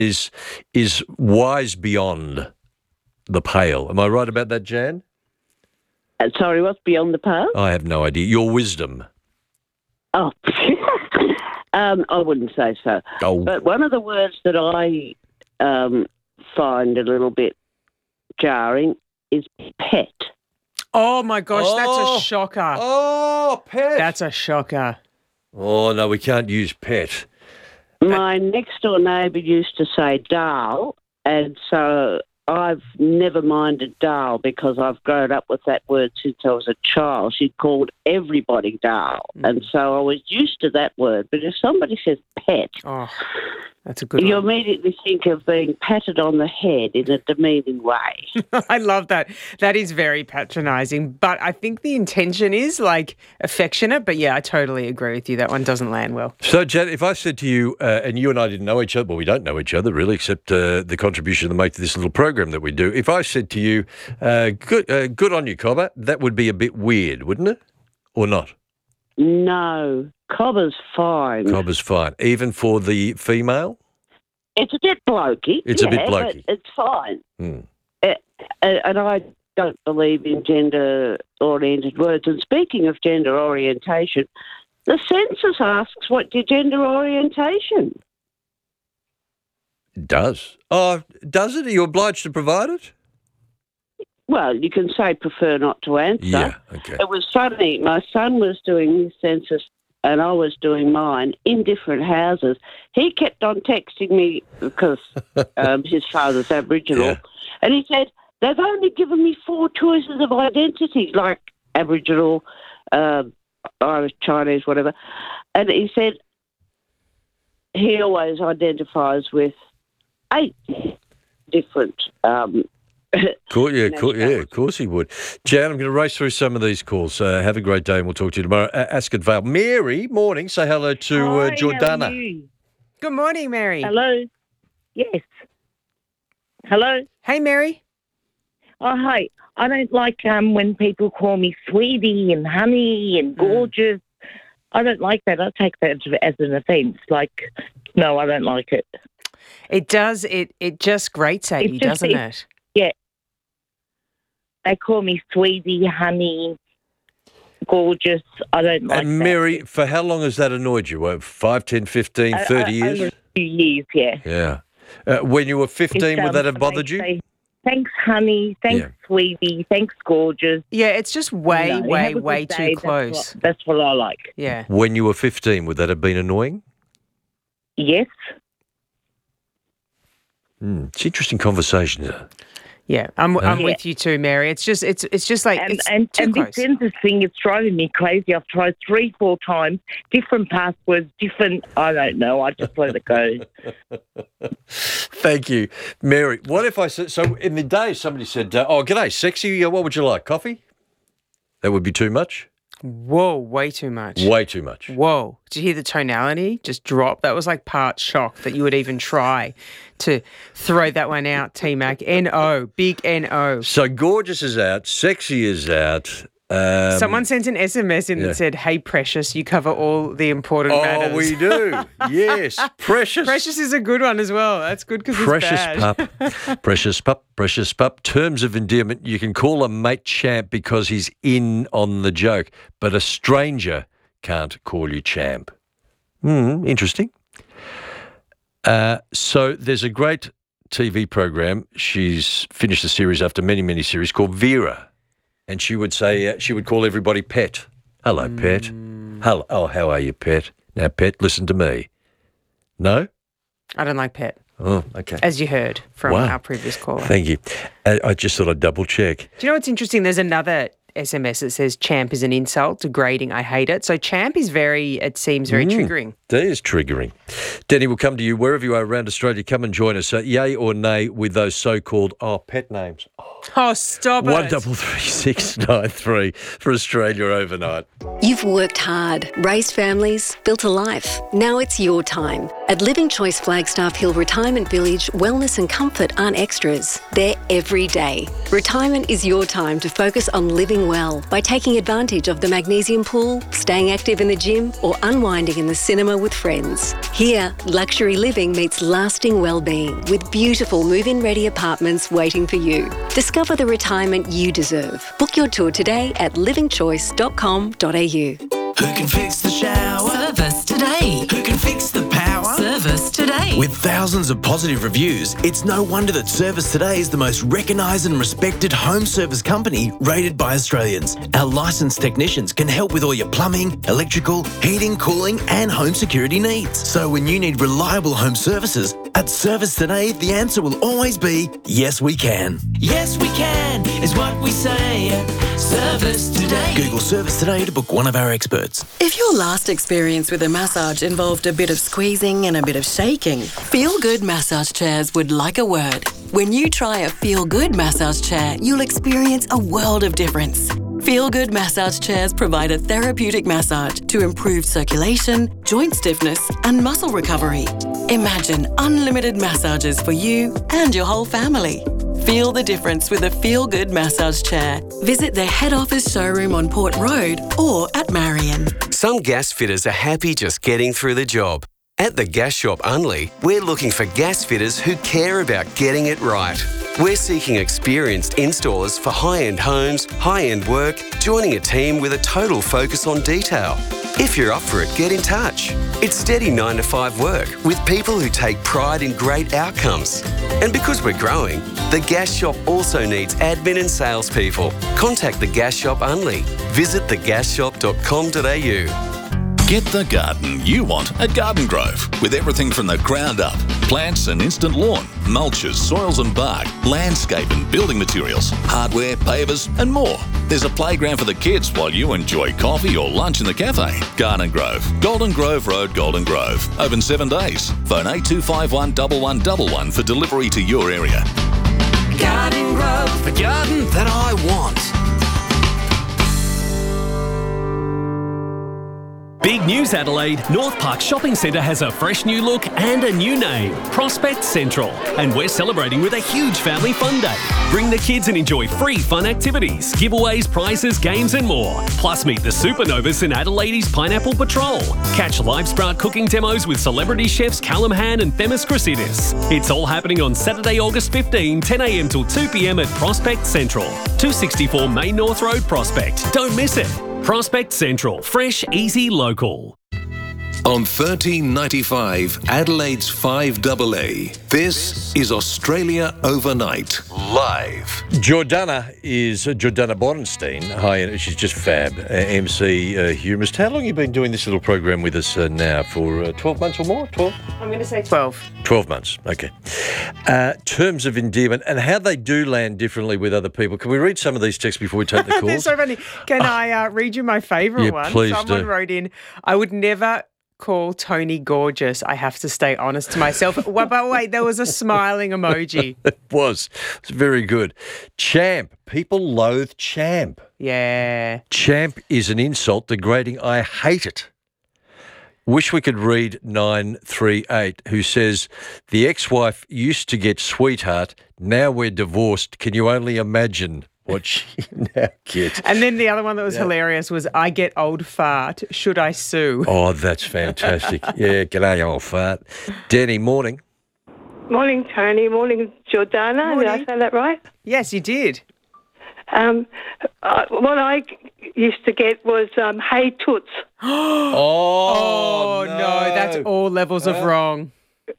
is wise beyond the pale. Am I right about that, Jan? Sorry, what's beyond the pale? I have no idea. Your wisdom. Oh, I wouldn't say so. Oh. But one of the words that I find a little bit jarring is pet. Oh, my gosh, that's a shocker. Oh, pet. That's a shocker. Oh, no, we can't use pet. My next-door neighbour used to say Darl, and so I've never minded Darl because I've grown up with that word since I was a child. She called everybody Darl, and so I was used to that word. But if somebody says pet, that's a good you one. immediately think of being patted on the head in a demeaning way. I love that. That is very patronising, but I think the intention is like affectionate. But yeah, I totally agree with you. That one doesn't land well. So, Jan, if I said to you, and you and I didn't know each other, well, we don't know each other really, except the contribution they make to this little program that we do. If I said to you, good on you, Cobber, that would be a bit weird, wouldn't it? Or not? No, Cobber's fine. Cobber's fine. Even for the female? It's a bit blokey. It's a bit blokey. But it's fine. Mm. And I don't believe in gender-oriented words. And speaking of gender orientation, the census asks what's your gender orientation? It does. Oh, does it? Are you obliged to provide it? Well, you can say prefer not to answer. Yeah, okay. It was funny. My son was doing his census and I was doing mine in different houses. He kept on texting me because his father's Aboriginal. Yeah. And he said, they've only given me 4 choices of identity, like Aboriginal, Irish, Chinese, whatever. And he said he always identifies with 8 different Cool, yeah, of course he would. Jan, I'm going to race through some of these calls. Have a great day and we'll talk to you tomorrow. Ascot Vale. Mary, morning. Say hello to Hi, Jordana. how are you? Good morning, Mary. Hello. Yes. Hello. Hey, Mary. Oh, hi. I don't like when people call me sweetie and honey and gorgeous. I don't like that. I take that as an offence. Like, no, I don't like it. It does. It just grates at you, doesn't it? Yeah. They call me sweetie, honey, gorgeous. I don't like And that. Mary, for how long has that annoyed you? What, 5, 10, 15, 30 years? Over a few years, yeah. Yeah. When you were 15, would that have bothered they you? say, thanks, honey. Thanks, sweetie. Thanks, gorgeous. Yeah, it's just way Have a good way day. too close. That's what I like. Yeah. When you were 15, would that have been annoying? Yes. It's interesting conversation, isn't it? Yeah, I'm with you too, Mary. It's just like it's too close. This census thing, it's driving me crazy. I've tried 3-4 times, different passwords, I don't know. I just let it go. Thank you, Mary. What if I said, so in the day somebody said, oh, g'day, sexy, what would you like, coffee? That would be too much? Whoa, way too much. Way too much. Whoa. Did you hear the tonality just drop? That was like part shock that you would even try to throw that one out, T-Mac. N-O, big N-O. So gorgeous is out, sexy is out. Someone sent an SMS in that said, hey, Precious, you cover all the important matters. Oh, we do. Yes, Precious. Precious is a good one as well. That's good because it's bad. Precious pup. Terms of endearment, you can call a mate champ because he's in on the joke, but a stranger can't call you champ. Interesting. So there's a great TV program. She's finished a series after many, many series called Vera. And she would say, she would call everybody pet. Hello, pet. Hello. Oh, how are you, pet? Now, pet, listen to me. No? I don't like pet. Oh, okay. As you heard from our previous caller. Thank you. I just thought I'd double check. Do you know what's interesting? There's another SMS that says champ is an insult, degrading, I hate it. So champ is it seems very triggering. That is triggering. Denny, we'll come to you wherever you are around Australia. Come and join us. Yay or nay with those so-called pet names. Oh, stop it. 133693 for Australia overnight. You've worked hard, raised families, built a life. Now it's your time. At Living Choice Flagstaff Hill Retirement Village, wellness and comfort aren't extras. They're every day. Retirement is your time to focus on living living well by taking advantage of the magnesium pool, staying active in the gym, or unwinding in the cinema with friends. Here, luxury living meets lasting well-being with beautiful move-in ready apartments waiting for you. Discover the retirement you deserve. Book your tour today at livingchoice.com.au. Who can fix the shower? Service today. Who can fix the power? Service today. With thousands of positive reviews, it's no wonder that Service Today is the most recognised and respected home service company rated by Australians. Our licensed technicians can help with all your plumbing, electrical, heating, cooling and home security needs. So when you need reliable home services, at Service Today, the answer will always be, yes we can. Yes we can is what we say at Service Today. Google Service Today to book one of our experts. If your last experience with a massage involved a bit of squeezing and a bit of shaking, Feel Good Massage Chairs would like a word. When you try a Feel Good massage chair, you'll experience a world of difference. Feel Good Massage Chairs provide a therapeutic massage to improve circulation, joint stiffness and muscle recovery. Imagine unlimited massages for you and your whole family. Feel the difference with a Feel Good massage chair. Visit their head office showroom on Port Road or at Marion. Some gas fitters are happy just getting through the job. At the Gas Shop Unley, we're looking for gas fitters who care about getting it right. We're seeking experienced installers for high-end homes, high-end work, joining a team with a total focus on detail. If you're up for it, get in touch. It's steady 9 to 5 work with people who take pride in great outcomes. And because we're growing, the Gas Shop also needs admin and salespeople. Contact the Gas Shop Unley. Visit thegasshop.com.au. Get the garden you want at Garden Grove, with everything from the ground up. Plants and instant lawn, mulches, soils and bark, landscape and building materials, hardware, pavers and more. There's a playground for the kids while you enjoy coffee or lunch in the cafe. Garden Grove, Golden Grove Road, Golden Grove. Open 7 days. Phone 8251 1111 for delivery to your area. Garden Grove, the garden that I want. Big news, Adelaide. North Park Shopping Centre has a fresh new look and a new name, Prospect Central. And we're celebrating with a huge family fun day. Bring the kids and enjoy free fun activities, giveaways, prizes, games and more. Plus meet the Supernovas in Adelaide's Pineapple Patrol. Catch live sprout cooking demos with celebrity chefs Callum Han and Themis Chrysidis. It's all happening on Saturday, August 15, 10am till 2pm at Prospect Central. 264 Main North Road, Prospect. Don't miss it. Prospect Central. Fresh, easy, local. On 1395 Adelaide's 5AA, this is Australia Overnight, live. Jordana Borenstein. Hi, she's just fab. MC humorist. How long have you been doing this little program with us now? For 12 months or more? 12? I'm going to say 12. 12 months, okay. Terms of endearment and how they do land differently with other people. Can we read some of these texts before we take the calls? They're so funny. Can I read you my favourite one? Please Someone do. wrote in, I would never call Tony gorgeous. I have to stay honest to myself. But wait, there was a smiling emoji. It was. It's very good. Champ. People loathe champ. Yeah. Champ is an insult, degrading. I hate it. Wish we could read 938, who says, the ex-wife used to get sweetheart. Now we're divorced. Can you only imagine what she now gets? And then the other one that was hilarious was, I get old fart. Should I sue? Oh, that's fantastic. Yeah, g'day, old fart. Danny, morning. Morning, Tony. Morning, Jordana. Morning. Did I say that right? Yes, you did. What I used to get was hey toots. Oh, no, that's all levels of wrong.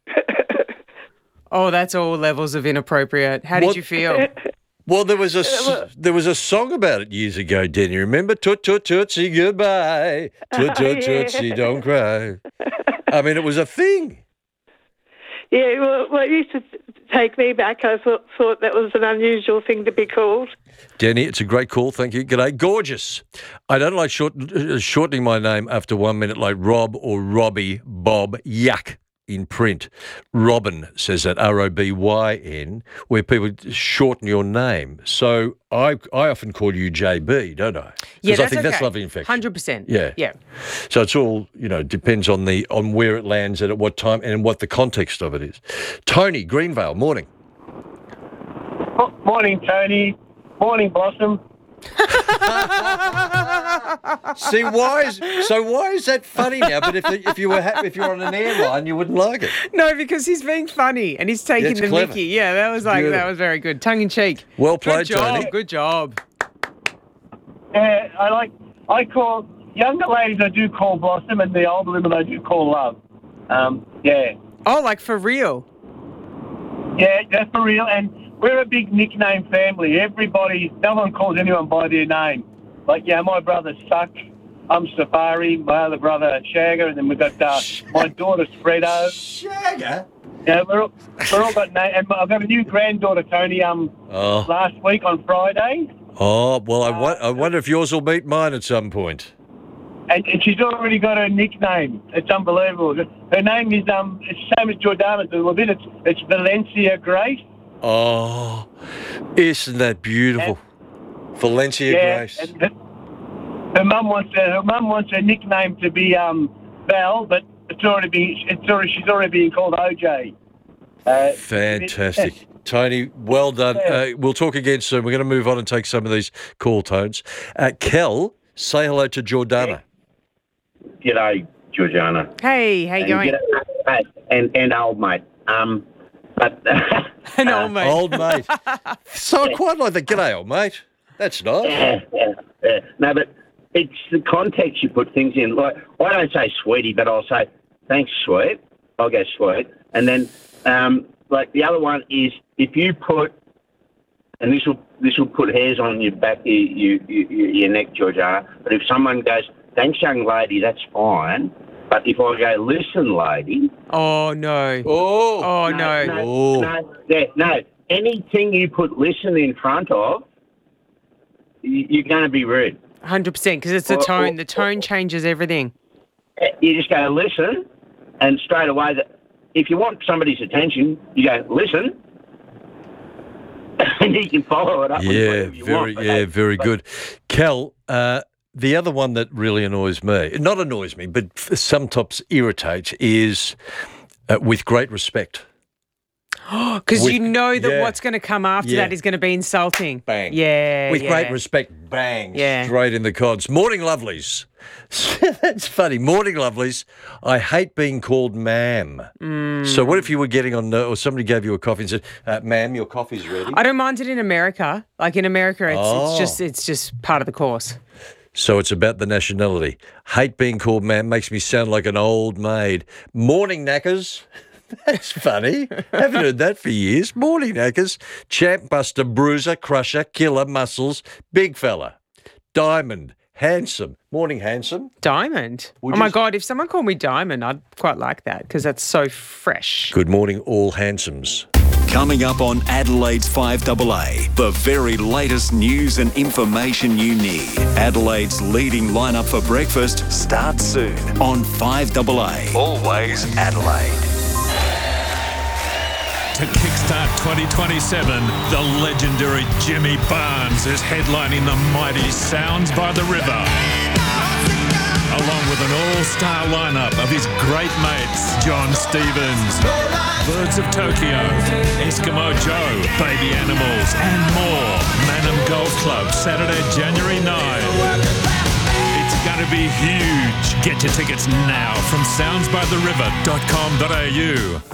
Oh, that's all levels of inappropriate. How did you feel? Well, there was a song about it years ago, Danny. Remember? Toot, toot, tootsie, goodbye. Toot, toot, tootsie, don't cry. I mean, it was a thing. Yeah, well, it used to take me back. I thought that was an unusual thing to be called. Danny, it's a great call. Thank you. G'day. Gorgeous. I don't like shortening my name after 1 minute like Rob or Robbie, Bob, yuck. In print. Robin says that, ROBYN, where people shorten your name. So I often call you JB, don't I? Yeah, Because I think that's lovely infection. 100%. Yeah. Yeah. So it's all, depends on where it lands at what time and what the context of it is. Tony, Greenvale, morning. Morning, Tony. Morning, Blossom. See, why is that funny now? But if you were on an airline, you wouldn't like it. No, because he's being funny and he's taking the clever. mickey. Yeah, that was very good. Tongue in cheek. Well played, Good job. Tony. Good job. Yeah, I call younger ladies I do call Blossom, and the older women I do call Love. Yeah. Oh, like for real? Yeah, that's for real. And we're a big nickname family. No one calls anyone by their name. Like, my brother's Suck. I'm Safari. My other brother Shagger, and then we've got my daughter Spredo. Shagger. Yeah, we're all got names. And I've got a new granddaughter, Tony. Last week on Friday. Oh well, I wonder if yours will beat mine at some point. And she's already got her nickname. It's unbelievable. Her name is it's the same as Jordana's a little bit. It's Valencia Grace. Oh, isn't that beautiful? Valencia Grace. And her mum wants her nickname to be Val, but she's already being called OJ. Fantastic. Tony, well done. We'll talk again soon. We're going to move on and take some of these call tones. Kel, say hello to Jordana. G'day, Georgiana. Hey, how you going? And old mate. An old mate. Old mate. So I quite like the g'day, old mate. That's nice. Yeah. No, but it's the context you put things in. Like, I don't say sweetie, but I'll say thanks, sweet. I'll go sweet. And then, like the other one is if you put, and this will put hairs on your back, your neck, Georgiana. But if someone goes, thanks, young lady, that's fine. But if I go, listen, lady. Oh no. Oh no. No. Anything you put listen in front of, you're going to be rude. 100%, because it's the tone. The tone changes everything. You just go, listen, and straight away, if you want somebody's attention, you go, listen, and you can follow it up. Very good. Kel, the other one that really annoys me, not annoys me, but sometimes irritates, is with great respect. Because you know that what's going to come after that is going to be insulting. Bang. Yeah. With great respect, bang. Yeah. Straight in the cods. Morning, lovelies. That's funny. Morning, lovelies. I hate being called ma'am. So what if you were getting on, or somebody gave you a coffee and said, ma'am, your coffee's ready? I don't mind it in America. Like in America, it's just part of the course. So it's about the nationality. Hate being called ma'am makes me sound like an old maid. Morning, knackers. That's funny. Haven't heard that for years. Morning, knackers. Champ, buster, bruiser, crusher, killer, muscles, big fella, diamond, handsome. Morning, handsome. Diamond? My God, if someone called me Diamond, I'd quite like that because that's so fresh. Good morning, all handsomes. Coming up on Adelaide's 5AA, the very latest news and information you need. Adelaide's leading lineup for breakfast starts soon on 5AA. Always Adelaide. To kickstart 2027, the legendary Jimmy Barnes is headlining the mighty Sounds by the River, along with an all-star lineup of his great mates, John Stevens, Birds of Tokyo, Eskimo Joe, Baby Animals, and more. Manham Golf Club, Saturday, January 9. It's going to be huge. Get your tickets now from soundsbytheriver.com.au.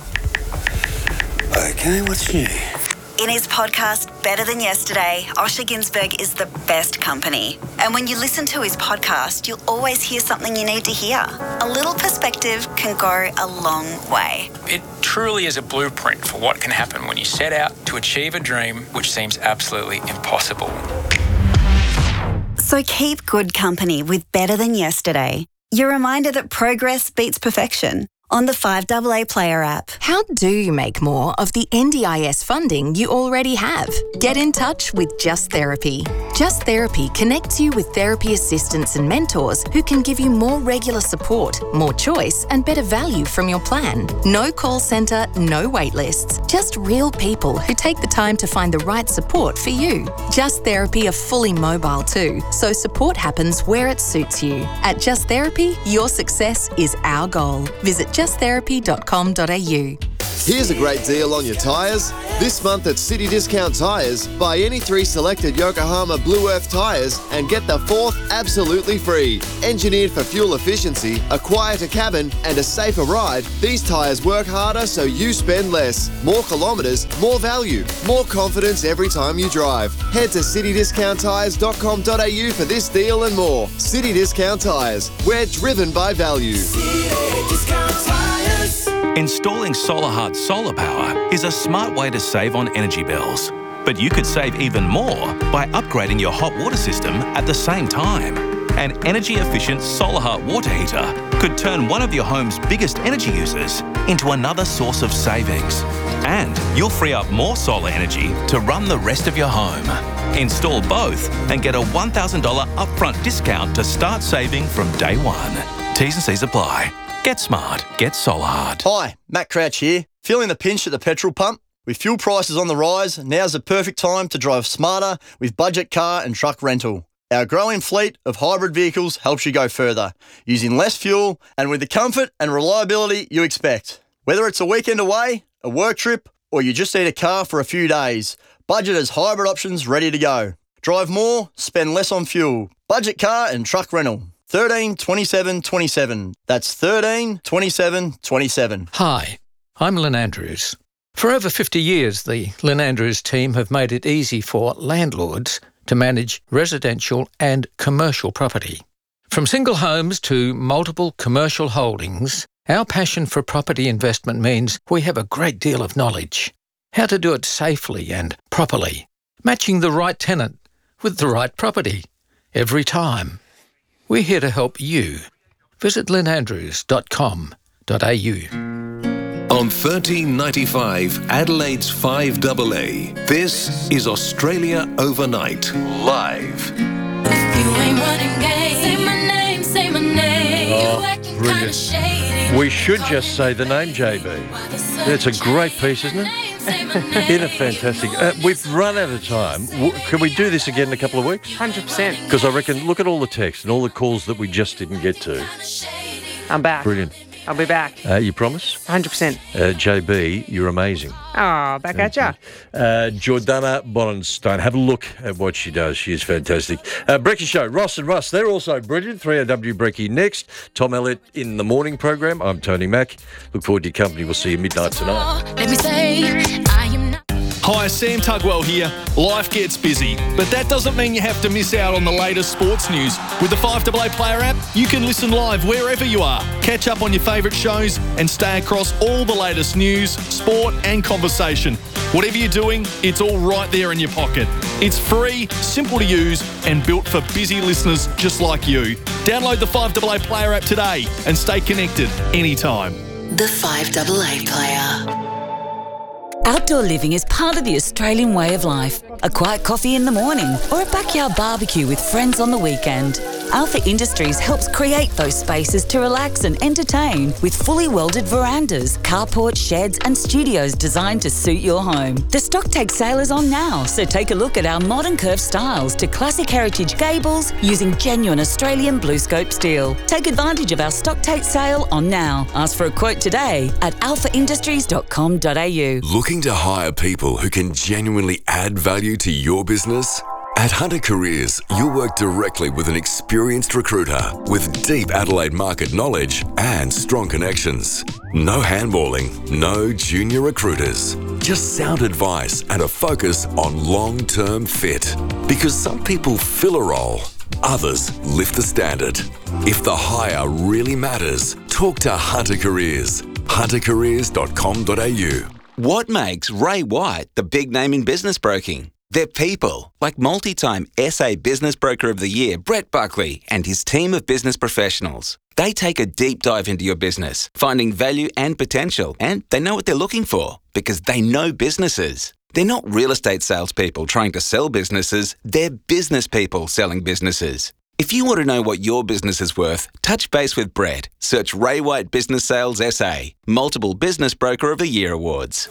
Okay, what's new? In his podcast, Better Than Yesterday, Osher Günsberg is the best company. And when you listen to his podcast, you'll always hear something you need to hear. A little perspective can go a long way. It truly is a blueprint for what can happen when you set out to achieve a dream which seems absolutely impossible. So keep good company with Better Than Yesterday. Your reminder that progress beats perfection. On the 5AA Player app. How do you make more of the NDIS funding you already have? Get in touch with Just Therapy. Just Therapy connects you with therapy assistants and mentors who can give you more regular support, more choice, and better value from your plan. No call centre, no wait lists. Just real people who take the time to find the right support for you. Just Therapy are fully mobile too, so support happens where it suits you. At Just Therapy, your success is our goal. Visit justtherapy.com.au. Here's a great deal on your tyres. This month at City Discount Tyres, buy any 3 selected Yokohama Blue Earth tyres and get the 4th absolutely free. Engineered for fuel efficiency, a quieter cabin and a safer ride, these tyres work harder so you spend less. More kilometres, more value, more confidence every time you drive. Head to citydiscounttyres.com.au for this deal and more. City Discount Tyres. We're driven by value. Installing SolarHeart solar power is a smart way to save on energy bills. But you could save even more by upgrading your hot water system at the same time. An energy-efficient SolarHeart water heater could turn one of your home's biggest energy users into another source of savings. And you'll free up more solar energy to run the rest of your home. Install both and get a $1,000 upfront discount to start saving from day one. T's and C's apply. Get smart. Get SolarHeart. Hi, Matt Crouch here. Feeling the pinch at the petrol pump? With fuel prices on the rise, now's the perfect time to drive smarter with budget car and truck rental. Our growing fleet of hybrid vehicles helps you go further, using less fuel and with the comfort and reliability you expect. Whether it's a weekend away, a work trip, or you just need a car for a few days, Budget has hybrid options ready to go. Drive more, spend less on fuel. Budget car and truck rental. 13 27 27. That's 13 27 27. Hi, I'm Lynn Andrews. For over 50 years, the Lynn Andrews team have made it easy for landlords to manage residential and commercial property. From single homes to multiple commercial holdings, our passion for property investment means we have a great deal of knowledge. How to do it safely and properly, matching the right tenant with the right property every time. We're here to help you. Visit lynandrews.com.au. On 1395 Adelaide's 5AA, this is Australia Overnight, live. Oh, brilliant. We should just say the name, JB. It's a great piece, isn't it? Isn't it fantastic? We've run out of time. Can we do this again in a couple of weeks? 100%. Because I reckon, look at all the texts and all the calls that we just didn't get to. I'm back. Brilliant. I'll be back. You promise? 100%. JB, you're amazing. Oh, back at ya. Jordana Borenstein, have a look at what she does. She is fantastic. Brecky Show, Ross and Russ, they're also brilliant. 3AW Brecky next. Tom Elliott in the morning program. I'm Tony Mack. Look forward to your company. We'll see you midnight tonight. Let me say, I am not. Hi, Sam Tugwell here. Life gets busy, but that doesn't mean you have to miss out on the latest sports news. With the 5AA Player app, you can listen live wherever you are, catch up on your favourite shows, and stay across all the latest news, sport, and conversation. Whatever you're doing, it's all right there in your pocket. It's free, simple to use, and built for busy listeners just like you. Download the 5AA Player app today and stay connected anytime. The 5AA Player. Outdoor living is part of the Australian way of life. A quiet coffee in the morning or a backyard barbecue with friends on the weekend. Alpha Industries helps create those spaces to relax and entertain with fully welded verandas, carports, sheds and studios designed to suit your home. The stock take sale is on now, so take a look at our modern curved styles to classic heritage gables using genuine Australian BlueScope steel. Take advantage of our stock take sale on now. Ask for a quote today at alphaindustries.com.au. Looking to hire people who can genuinely add value to your business? At Hunter Careers, you'll work directly with an experienced recruiter with deep Adelaide market knowledge and strong connections. No handballing, no junior recruiters. Just sound advice and a focus on long-term fit. Because some people fill a role, others lift the standard. If the hire really matters, talk to Hunter Careers. huntercareers.com.au. What makes Ray White the big name in business broking? They're people, like multi-time SA Business Broker of the Year, Brett Buckley, and his team of business professionals. They take a deep dive into your business, finding value and potential, and they know what they're looking for, because they know businesses. They're not real estate salespeople trying to sell businesses, they're business people selling businesses. If you want to know what your business is worth, touch base with Brett. Search Ray White Business Sales SA, multiple Business Broker of the Year awards.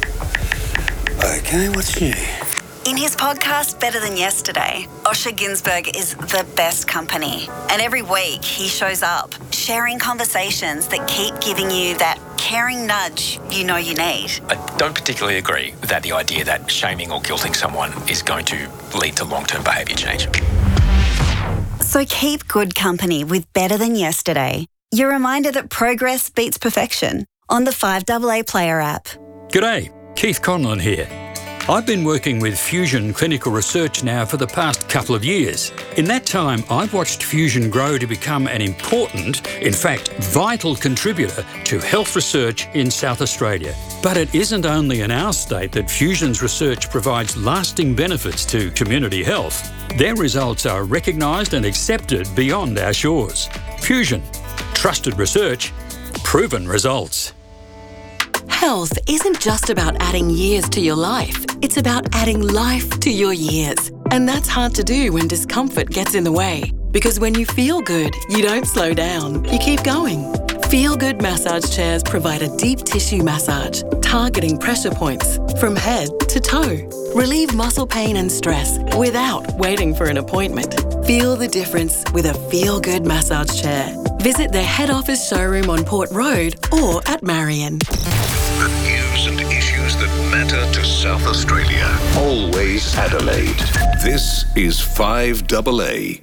Okay, what's new? In his podcast, Better Than Yesterday, Osher Ginsberg is the best company. And every week he shows up, sharing conversations that keep giving you that caring nudge you know you need. I don't particularly agree that the idea that shaming or guilting someone is going to lead to long-term behaviour change. So keep good company with Better Than Yesterday. Your reminder that progress beats perfection on the 5AA Player app. G'day, Keith Conlon here. I've been working with Fusion Clinical Research now for the past couple of years. In that time, I've watched Fusion grow to become an important, in fact, vital contributor to health research in South Australia. But it isn't only in our state that Fusion's research provides lasting benefits to community health. Their results are recognised and accepted beyond our shores. Fusion. Trusted research. Proven results. Health isn't just about adding years to your life. It's about adding life to your years. And that's hard to do when discomfort gets in the way. Because when you feel good, you don't slow down. You keep going. Feel Good massage chairs provide a deep tissue massage, targeting pressure points from head to toe. Relieve muscle pain and stress without waiting for an appointment. Feel the difference with a Feel Good massage chair. Visit their head office showroom on Port Road or at Marion. The news and issues that matter to South Australia. Always Adelaide. This is 5AA.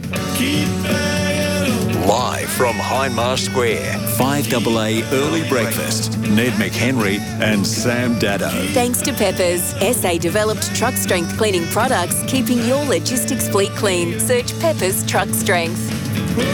Live from Hindmarsh Square, 5AA Early Breakfast. Ned McHenry and Sam Dado. Thanks to Peppers, SA-developed truck strength cleaning products, keeping your logistics fleet clean. Search Peppers Truck Strength.